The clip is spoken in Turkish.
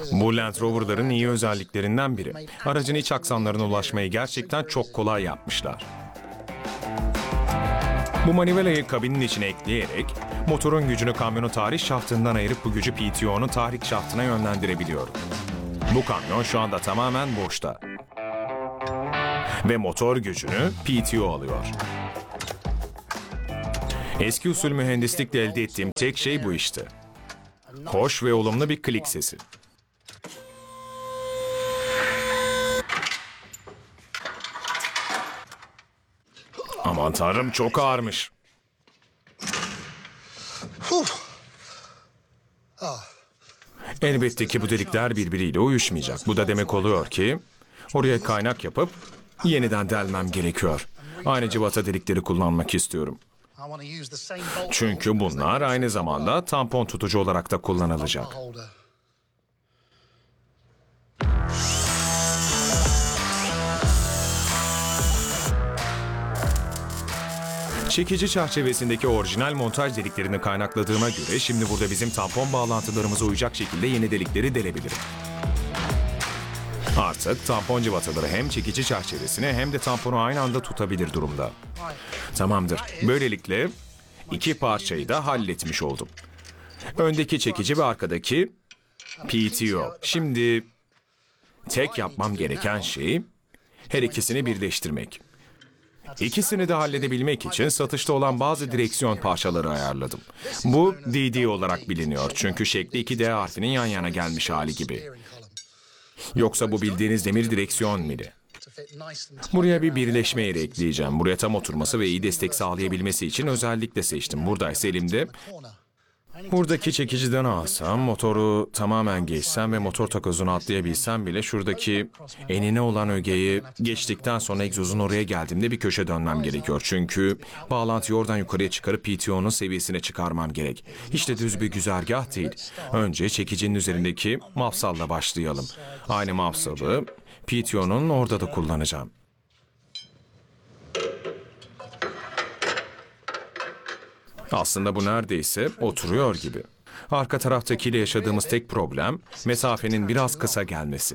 Bu Land Rover'ların iyi özelliklerinden biri. Aracın iç aksamlarına ulaşmayı gerçekten çok kolay yapmışlar. Bu manivelayı kabinin içine ekleyerek motorun gücünü kamyonun tahrik şaftından ayırıp bu gücü PTO'nun tahrik şaftına yönlendirebiliyorum. Bu kamyon şu anda tamamen boşta. Ve motor gücünü PTO alıyor. Eski usul mühendislikle elde ettiğim tek şey bu işte. Hoş ve olumlu bir klik sesi. Aman tanrım, çok ağırmış. Elbette ki bu delikler birbiriyle uyuşmayacak. Bu da demek oluyor ki oraya kaynak yapıp yeniden delmem gerekiyor. Aynı cıvata delikleri kullanmak istiyorum. Çünkü bunlar aynı zamanda tampon tutucu olarak da kullanılacak. Çekici çerçevesindeki orijinal montaj deliklerini kaynakladığıma göre şimdi burada bizim tampon bağlantılarımıza uyacak şekilde yeni delikleri delebilirim. Artık tampon cıvataları hem çekici çerçevesini hem de tamponu aynı anda tutabilir durumda. Tamamdır. Böylelikle iki parçayı da halletmiş oldum. Öndeki çekici ve arkadaki PTO. Şimdi tek yapmam gereken şey her ikisini birleştirmek. İkisini de halledebilmek için satışta olan bazı direksiyon parçaları ayarladım. Bu DD olarak biliniyor çünkü şekli iki D harfinin yan yana gelmiş hali gibi. Yoksa bu bildiğiniz demir direksiyon mili. Buraya bir birleşme yeri ekleyeceğim. Buraya tam oturması ve iyi destek sağlayabilmesi için özellikle seçtim. Buradaysa elimde. Buradaki çekiciden alsam, motoru tamamen geçsem ve motor takozunu atlayabilsem bile şuradaki enine olan ögeyi geçtikten sonra egzozun oraya geldiğimde bir köşe dönmem gerekiyor. Çünkü bağlantıyı oradan yukarıya çıkarıp PTO'nun seviyesine çıkarmam gerek. İşte düz bir güzergah değil. Önce çekicinin üzerindeki mafsalla başlayalım. Aynı mafsalı PTO'nun orada da kullanacağım. Aslında bu neredeyse oturuyor gibi. Arka taraftakiyle yaşadığımız tek problem mesafenin biraz kısa gelmesi.